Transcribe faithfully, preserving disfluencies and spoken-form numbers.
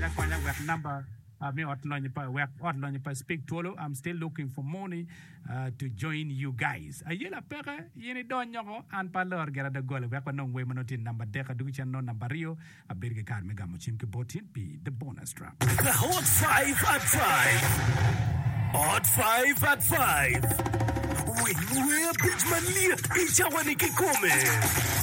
ka kwanya work number uh, me otlonye pa work otlonye pa speak tolo. I'm still looking for money uh, to join you guys. Ayela pere yini donyo ko an palor gera de gol work no we manotin number deka dugi chen no number rio a berge kar mega mo chim ke botin be the bonus trap. The hot five at five. Hot five at five. Wewe bitch man liet isha wani kikome.